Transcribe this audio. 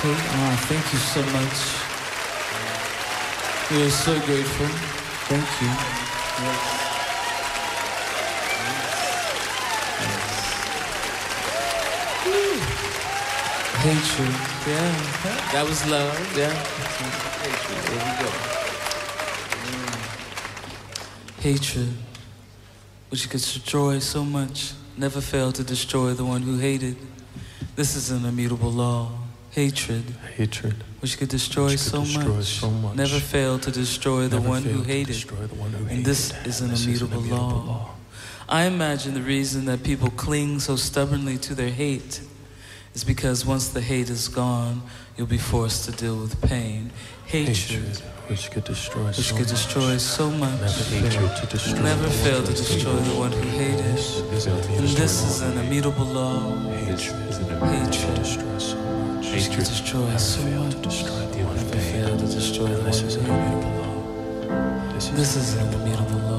Thank you so much. We are so grateful. Thank you. Yes. Hatred. Yeah. That was love. Yeah. Hatred. There we go. Hatred, which could destroy so much, never fail to destroy the one who hated. This is an immutable law. Hatred, which could destroy so much, never fail to destroy the one who hated. And this is an immutable law. I imagine the reason that people cling so stubbornly to their hate is because once the hate is gone, you'll be forced to deal with pain. Hatred, which could destroy so much, never fail to destroy the one who hated. And this is an immutable law. Hatred, which could destroy so much, never fail to destroy the one who hated. This is an immutable law.